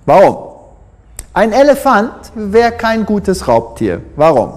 Warum? Ein Elefant wäre kein gutes Raubtier. Warum?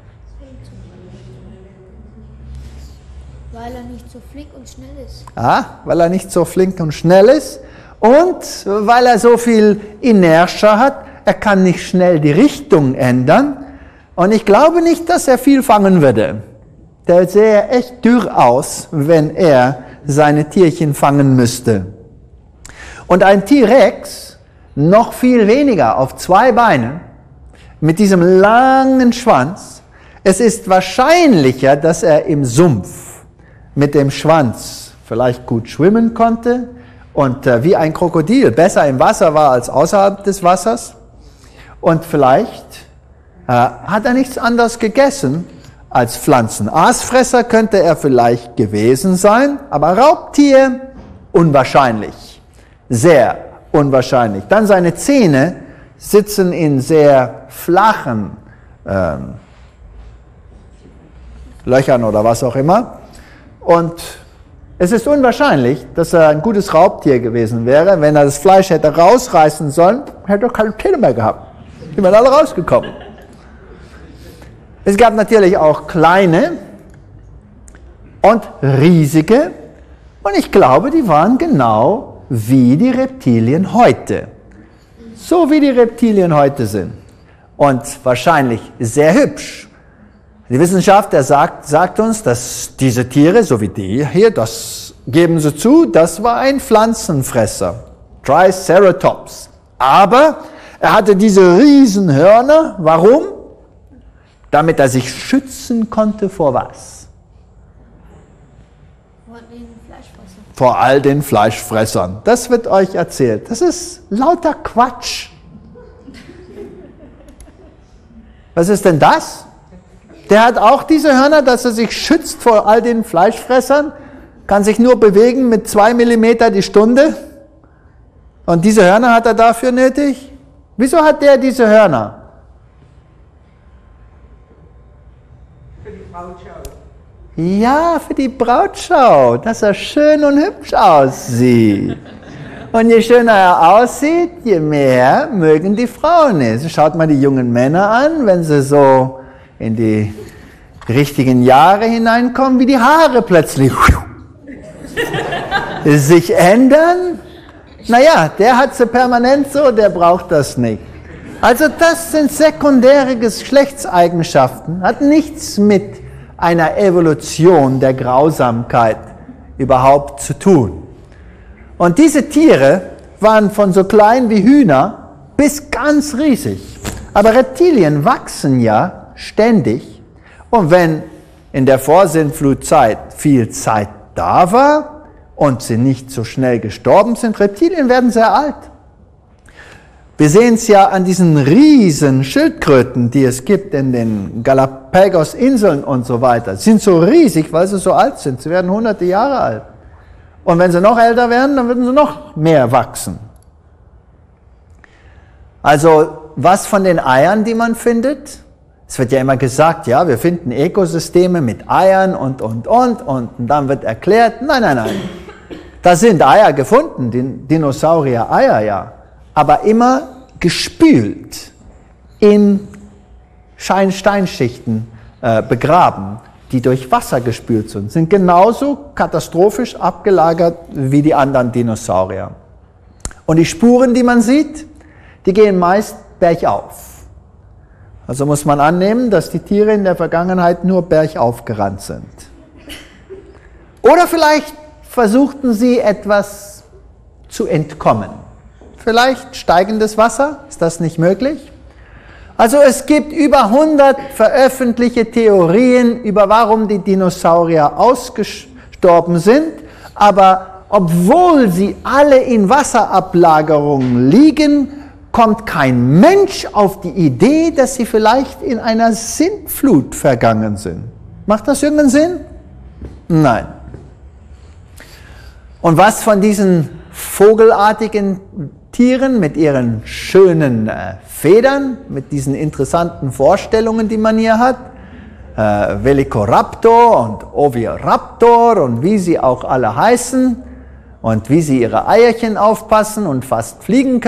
Weil er nicht so flink und schnell ist. Weil er nicht so flink und schnell ist und weil er so viel Inertia hat. Er kann nicht schnell die Richtung ändern und ich glaube nicht, dass er viel fangen würde. Der sähe echt dürr aus, wenn er seine Tierchen fangen müsste. Und ein T-Rex, noch viel weniger, auf 2 Beinen, mit diesem langen Schwanz. Es ist wahrscheinlicher, dass er im Sumpf mit dem Schwanz vielleicht gut schwimmen konnte und wie ein Krokodil besser im Wasser war als außerhalb des Wassers. Und vielleicht hat er nichts anderes gegessen als Pflanzen. Aasfresser könnte er vielleicht gewesen sein, aber Raubtier unwahrscheinlich, sehr unwahrscheinlich. Dann seine Zähne sitzen in sehr flachen Löchern oder was auch immer. Und es ist unwahrscheinlich, dass er ein gutes Raubtier gewesen wäre. Wenn er das Fleisch hätte rausreißen sollen, hätte er keine Zähne mehr gehabt. Die wären alle rausgekommen. Es gab natürlich auch kleine und riesige. Und ich glaube, die waren genau wie die Reptilien heute. So wie die Reptilien heute sind. Und wahrscheinlich sehr hübsch. Die Wissenschaft sagt uns, dass diese Tiere, so wie die hier, das geben sie zu, das war ein Pflanzenfresser. Triceratops. Aber er hatte diese riesen Hörner. Warum? Damit er sich schützen konnte vor was? Vor all den Fleischfressern. Das wird euch erzählt. Das ist lauter Quatsch. Was ist denn das? Der hat auch diese Hörner, dass er sich schützt vor all den Fleischfressern, kann sich nur bewegen mit 2 mm die Stunde. Und diese Hörner hat er dafür nötig? Wieso hat der diese Hörner? Für die Brautschau. Ja, für die Brautschau, dass er schön und hübsch aussieht. Und je schöner er aussieht, je mehr mögen die Frauen es. Schaut mal die jungen Männer an, wenn sie so in die richtigen Jahre hineinkommen, wie die Haare plötzlich sich ändern. Naja, der hat sie permanent so, der braucht das nicht. Also das sind sekundäre Geschlechtseigenschaften, hat nichts mit einer Evolution der Grausamkeit überhaupt zu tun. Und diese Tiere waren von so klein wie Hühner bis ganz riesig. Aber Reptilien wachsen ja ständig. Und wenn in der Vorsintflutzeit viel Zeit da war und sie nicht so schnell gestorben sind, Reptilien werden sehr alt. Wir sehen es ja an diesen riesen Schildkröten, die es gibt in den Galapagos-Inseln und so weiter. Sie sind so riesig, weil sie so alt sind. Sie werden hunderte Jahre alt. Und wenn sie noch älter werden, dann würden sie noch mehr wachsen. Also, was von den Eiern, die man findet? Es wird ja immer gesagt, ja, wir finden Ökosysteme mit Eiern und dann wird erklärt, nein. Da sind Eier gefunden, Dinosaurier-Eier, ja. Aber immer gespült in Steinschichten begraben, die durch Wasser gespült sind genauso katastrophisch abgelagert wie die anderen Dinosaurier. Und die Spuren, die man sieht, die gehen meist bergauf. Also muss man annehmen, dass die Tiere in der Vergangenheit nur bergauf gerannt sind. Oder vielleicht versuchten sie etwas zu entkommen. Vielleicht steigendes Wasser, ist das nicht möglich? Also es gibt über 100 veröffentlichte Theorien über warum die Dinosaurier ausgestorben sind, aber obwohl sie alle in Wasserablagerungen liegen, kommt kein Mensch auf die Idee, dass sie vielleicht in einer Sintflut vergangen sind. Macht das irgendeinen Sinn? Nein. Und was von diesen vogelartigen Tieren mit ihren schönen Federn, mit diesen interessanten Vorstellungen, die man hier hat, Velociraptor und Oviraptor und wie sie auch alle heißen und wie sie ihre Eierchen aufpassen und fast fliegen können,